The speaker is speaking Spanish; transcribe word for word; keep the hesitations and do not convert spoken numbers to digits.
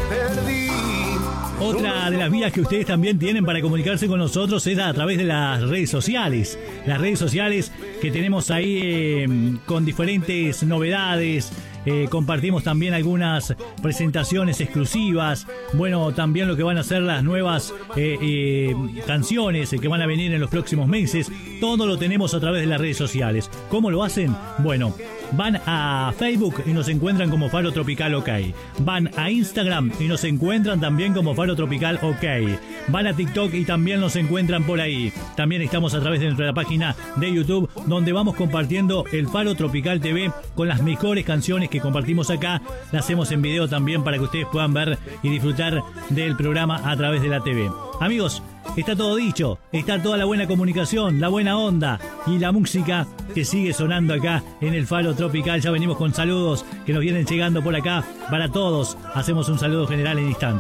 perdí. Otra de las vías que ustedes también tienen para comunicarse con nosotros es a través de las redes sociales. Las redes sociales que tenemos ahí eh, con diferentes novedades. Eh, compartimos también algunas presentaciones exclusivas. Bueno, también lo que van a ser las nuevas eh, eh, canciones que van a venir en los próximos meses. Todo lo tenemos a través de las redes sociales. ¿Cómo lo hacen? Bueno, van a Facebook y nos encuentran como Faro Tropical OK. Van a Instagram y nos encuentran también como Faro Tropical OK. Van a TikTok y también nos encuentran por ahí. También estamos a través de nuestra página de YouTube, donde vamos compartiendo el Faro Tropical T V con las mejores canciones que compartimos acá. Las hacemos en video también para que ustedes puedan ver y disfrutar del programa a través de la T V. Amigos, está todo dicho, está toda la buena comunicación, la buena onda y la música que sigue sonando acá en el Faro Tropical. Ya venimos con saludos que nos vienen llegando por acá para todos. Hacemos un saludo general en instante.